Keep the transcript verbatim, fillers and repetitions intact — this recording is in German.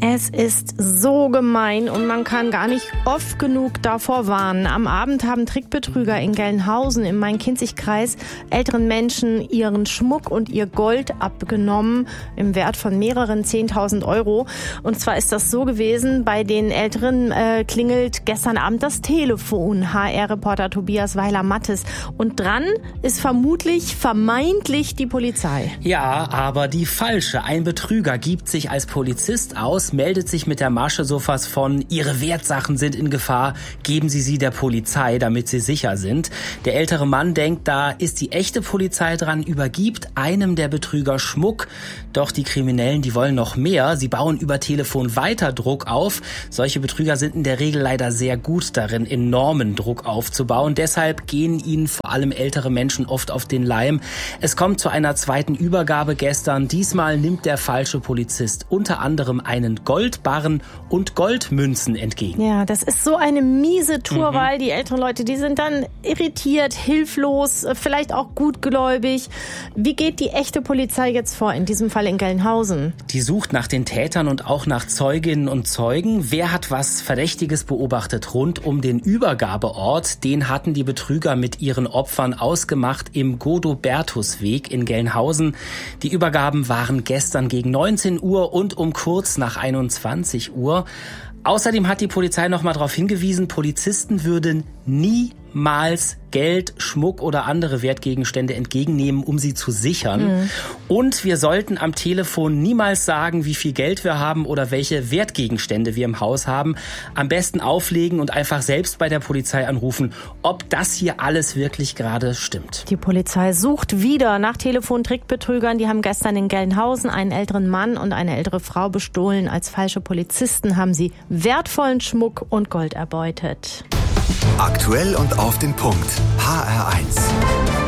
Es ist so gemein und man kann gar nicht oft genug davor warnen. Am Abend haben Trickbetrüger in Gelnhausen im Main-Kinzig-Kreis älteren Menschen ihren Schmuck und ihr Gold abgenommen im Wert von mehreren zehntausend Euro. Und zwar ist das so gewesen, bei den Älteren äh, klingelt gestern Abend das Telefon. H R-Reporter Tobias Weiler-Mattes. Und dran ist vermutlich, vermeintlich die Polizei. Ja, aber die falsche. Ein Betrüger gibt sich als Polizist aus, meldet sich mit der Masche so was von: Ihre Wertsachen sind in Gefahr, geben Sie sie der Polizei, damit sie sicher sind. Der ältere Mann denkt, da ist die echte Polizei dran, übergibt einem der Betrüger Schmuck. Doch die Kriminellen, die wollen noch mehr. Sie bauen über Telefon weiter Druck auf. Solche Betrüger sind in der Regel leider sehr gut darin, enormen Druck aufzubauen. Deshalb gehen ihnen vor allem ältere Menschen oft auf den Leim. Es kommt zu einer zweiten Übergabe gestern. Diesmal nimmt der falsche Polizist unter anderem einen Goldbarren und Goldmünzen entgegen. Ja, das ist so eine miese Tour, mhm. weil die älteren Leute, die sind dann irritiert, hilflos, vielleicht auch gutgläubig. Wie geht die echte Polizei jetzt vor, in diesem Fall in Gelnhausen? Die sucht nach den Tätern und auch nach Zeuginnen und Zeugen. Wer hat was Verdächtiges beobachtet rund um den Übergabeort? Den hatten die Betrüger mit ihren Opfern ausgemacht im Godobertusweg in Gelnhausen. Die Übergaben waren gestern gegen neunzehn Uhr und um kurz nach einundzwanzig Uhr. Außerdem hat die Polizei noch mal darauf hingewiesen, Polizisten würden niemals Geld, Schmuck oder andere Wertgegenstände entgegennehmen, um sie zu sichern. Mhm. Und wir sollten am Telefon niemals sagen, wie viel Geld wir haben oder welche Wertgegenstände wir im Haus haben. Am besten auflegen und einfach selbst bei der Polizei anrufen, ob das hier alles wirklich gerade stimmt. Die Polizei sucht wieder nach Telefontrickbetrügern. Die haben gestern in Gelnhausen einen älteren Mann und eine ältere Frau bestohlen. Als falsche Polizisten haben sie wertvollen Schmuck und Gold erbeutet. Aktuell und auf den Punkt. H R eins.